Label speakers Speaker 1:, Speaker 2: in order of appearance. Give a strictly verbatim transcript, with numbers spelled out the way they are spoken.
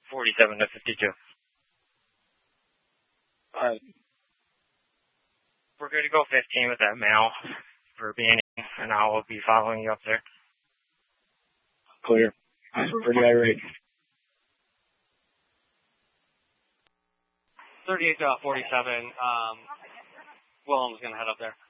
Speaker 1: forty-seven to fifty-two.
Speaker 2: All right.
Speaker 1: We're good to go fifteen with that mail for being, and I will be following you up there.
Speaker 2: Clear. Pretty irate.
Speaker 3: thirty-eight to forty-seven. Um, Willem's going to head up there.